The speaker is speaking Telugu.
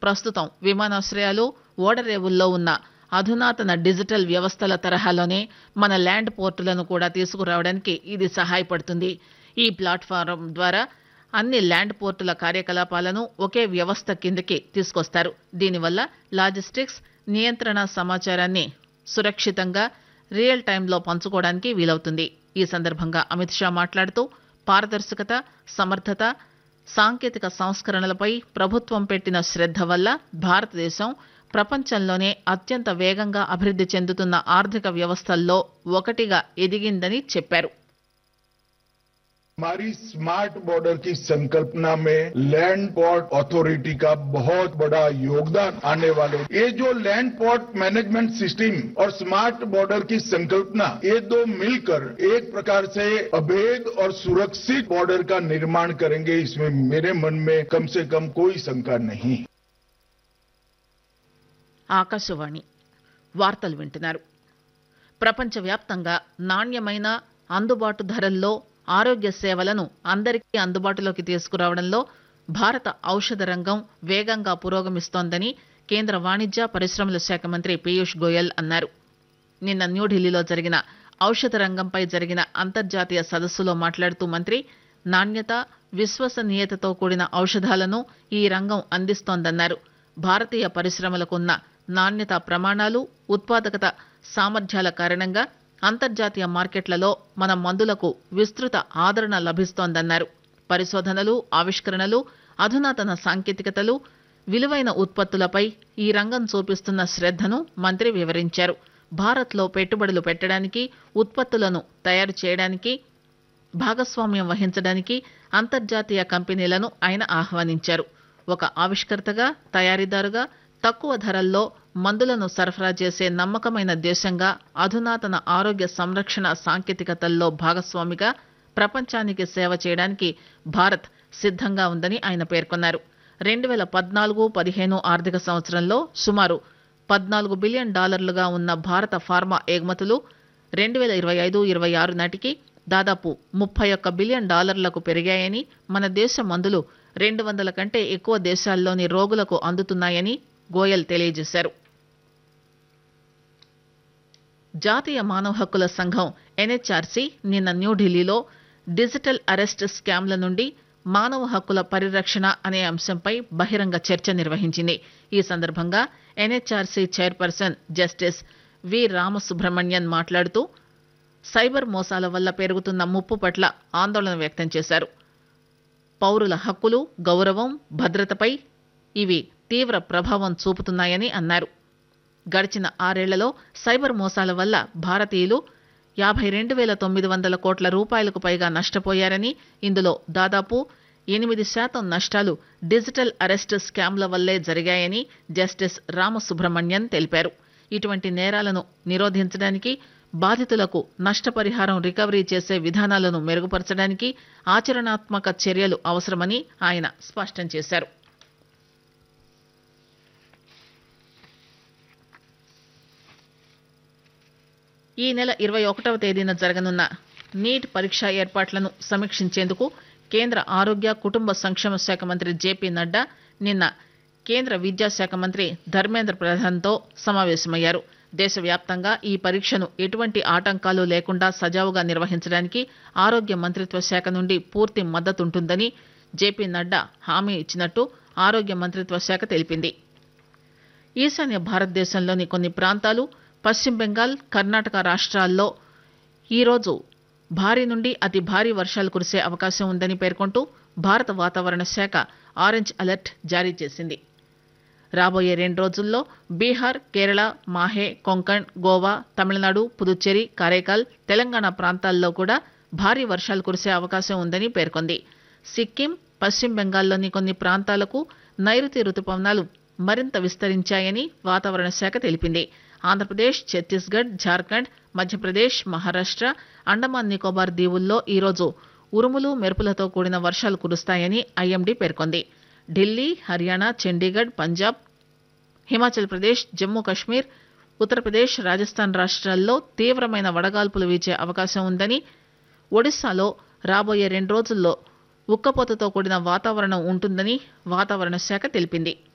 ప్రస్తుతం విమానాశ్రయాలు, ఓడరేవుల్లో ఉన్న అధునాతన డిజిటల్ వ్యవస్థల తరహాలోనే మన ల్యాండ్ పోర్టులను కూడా తీసుకురావడానికి ఇది సహాయపడుతుంది. ఈ ప్లాట్ఫారం ద్వారా అన్ని ల్యాండ్ పోర్టుల కార్యకలాపాలను ఒకే వ్యవస్థ కిందకి తీసుకొస్తారు. దీనివల్ల లాజిస్టిక్స్, నియంత్రణ సమాచారాన్ని సురక్షితంగా రియల్ టైంలో పంచుకోవడానికి వీలవుతుంది. ఈ సందర్భంగా అమిత్ షా మాట్లాడుతూ పారదర్శకత, సమర్థత, సాంకేతిక సంస్కరణలపై ప్రభుత్వం పెట్టిన శ్రద్ధ వల్ల భారతదేశం ప్రపంచంలోనే అత్యంత వేగంగా అభివృద్ధి చెందుతున్న ఆర్థిక వ్యవస్థల్లో ఒకటిగా ఎదిగిందని చెప్పారు. हमारी स्मार्ट बॉर्डर की संकल्पना में लैंड पोर्ट अथॉरिटी का बहुत बड़ा योगदान आने वाले। ये जो लैंड पोर्ट मैनेजमेंट सिस्टम और स्मार्ट बॉर्डर की संकल्पना, ये दो मिलकर एक प्रकार से अभेद और सुरक्षित बॉर्डर का निर्माण करेंगे, इसमें मेरे मन में कम से कम कोई शंका नहीं. ఆకాశవాణి వార్తలు వింటున్నారు. ప్రపంచవ్యాప్తంగా నాణ్యమైన, అందుబాటు ధరల్లో ఆరోగ్య సేవలను అందరికీ అందుబాటులోకి తీసుకురావడంలో భారత ఔషధ రంగం వేగంగా పురోగమిస్తోందని కేంద్ర వాణిజ్య పరిశ్రమల శాఖ మంత్రి పీయూష్ గోయల్ అన్నారు. నిన్న న్యూఢిల్లీలో జరిగిన ఔషధ రంగంపై జరిగిన అంతర్జాతీయ సదస్సులో మాట్లాడుతూ మంత్రి నాణ్యత, విశ్వసనీయతతో కూడిన ఔషధాలను ఈ రంగం అందిస్తోందన్నారు. భారతీయ పరిశ్రమలకున్న నాణ్యతా ప్రమాణాలు, ఉత్పాదకత సామర్థ్యాల కారణంగా అంతర్జాతీయ మార్కెట్లలో మన మందులకు విస్తృత ఆదరణ లభిస్తోందన్నారు. పరిశోధనలు, ఆవిష్కరణలు, అధునాతన సాంకేతికతలు, విలువైన ఉత్పత్తులపై ఈ రంగం చూపిస్తున్న శ్రద్ధను మంత్రి వివరించారు. భారత్లో పెట్టుబడులు పెట్టడానికి, ఉత్పత్తులను తయారు చేయడానికి భాగస్వామ్యం వహించడానికి అంతర్జాతీయ కంపెనీలను ఆయన ఆహ్వానించారు. ఒక ఆవిష్కర్తగా, తయారీదారుగా తక్కువ ధరల్లో మందులను సరఫరా చేసే నమ్మకమైన దేశంగా, అధునాతన ఆరోగ్య సంరక్షణ సాంకేతికతల్లో భాగస్వామిగా ప్రపంచానికి సేవ చేయడానికి భారత్ సిద్ధంగా ఉందని ఆయన పేర్కొన్నారు. 2014-15 ఆర్థిక సంవత్సరంలో సుమారు $14 బిలియన్ ఉన్న భారత ఫార్మా ఎగుమతులు 2025-26 నాటికి దాదాపు $31 బిలియన్ పెరిగాయని, మన దేశ మందులు 200 కంటే ఎక్కువ దేశాల్లోని రోగులకు అందుతున్నాయని గోయల్ తెలియజేశారు. జాతీయ మానవ హక్కుల సంఘం ఎన్హెచ్ఆర్సీ నిన్న న్యూఢిల్లీలో డిజిటల్ అరెస్ట్ స్కామ్ల నుండి మానవ హక్కుల పరిరక్షణ అనే అంశంపై బహిరంగ చర్చ నిర్వహించింది. ఈ సందర్భంగా ఎన్హెచ్ఆర్సీ చైర్పర్సన్ జస్టిస్ వి రామసుబ్రహ్మణ్యన్ మాట్లాడుతూ సైబర్ మోసాల వల్ల పెరుగుతున్న ముప్పు పట్ల ఆందోళన వ్యక్తం చేశారు. పౌరుల హక్కులు, గౌరవం, భద్రతపై ఇవి తీవ్ర ప్రభావం చూపుతున్నాయని అన్నారు. గడిచిన 6 ఏళ్లలో సైబర్ మోసాల వల్ల భారతీయులు 52,900 కోట్ల రూపాయలకు పైగా నష్టపోయారని, ఇందులో దాదాపు 8% నష్టాలు డిజిటల్ అరెస్ట్ స్కామ్ల వల్లే జరిగాయని జస్టిస్ రామసుబ్రహ్మణ్యన్ తెలిపారు. ఇటువంటి నేరాలను నిరోధించడానికి, బాధితులకు నష్టపరిహారం రికవరీ చేసే విధానాలను మెరుగుపరచడానికి ఆచరణాత్మక చర్యలు అవసరమని ఆయన స్పష్టం చేశారు. ఈ నెల 21వ తేదీన జరగనున్న నీట్ పరీక్ష ఏర్పాట్లను సమీక్షించేందుకు కేంద్ర ఆరోగ్య, కుటుంబ సంక్షేమ శాఖ మంత్రి జేపీ నడ్డా నిన్న కేంద్ర విద్యాశాఖ మంత్రి ధర్మేంద్ర ప్రధాన్తో సమావేశమయ్యారు. దేశవ్యాప్తంగా ఈ పరీక్షను ఎటువంటి ఆటంకాలు లేకుండా సజావుగా నిర్వహించడానికి ఆరోగ్య మంత్రిత్వ శాఖ నుండి పూర్తి మద్దతుంటుందని జేపీ నడ్డా హామీ ఇచ్చినట్టు ఆరోగ్య మంత్రిత్వ శాఖ తెలిపింది. ఈశాన్య భారతదేశంలోని కొన్ని ప్రాంతాలు, పశ్చిమ బెంగాల్, కర్ణాటక రాష్ట్రాల్లో ఈరోజు భారీ నుండి అతి భారీ వర్షాలు కురిసే అవకాశం ఉందని పేర్కొంటూ భారత వాతావరణ శాఖ ఆరెంజ్ అలర్ట్ జారీ చేసింది. రాబోయే 2 రోజుల్లో బీహార్, కేరళ, మాహే, కొంకణ్, గోవా, తమిళనాడు, పుదుచ్చేరి, కారైకాల్, తెలంగాణ ప్రాంతాల్లో కూడా భారీ వర్షాలు కురిసే అవకాశం ఉందని పేర్కొంది. సిక్కిం, పశ్చిమ బెంగాల్లోని కొన్ని ప్రాంతాలకు నైరుతి రుతుపవనాలు మరింత విస్తరించాయని వాతావరణ శాఖ తెలిపింది. ఆంధ్రప్రదేశ్, ఛత్తీస్గఢ్, ఝార్ఖండ్, మధ్యప్రదేశ్, మహారాష్ట్ర, అండమాన్ నికోబార్ దీవుల్లో ఈరోజు ఉరుములు, మెరుపులతో కూడిన వర్షాలు కురుస్తాయని ఐఎండీ పేర్కొంది. ఢిల్లీ, హర్యానా, చండీగఢ్, పంజాబ్, హిమాచల్ ప్రదేశ్, జమ్మూ కశ్మీర్, ఉత్తరప్రదేశ్, రాజస్థాన్ రాష్ట్రాల్లో తీవ్రమైన వడగాల్పులు వీచే అవకాశం ఉందని, ఒడిశాలో రాబోయే 2 రోజుల్లో ఉక్కపోతతో కూడిన వాతావరణం ఉంటుందని వాతావరణ శాఖ తెలిపింది.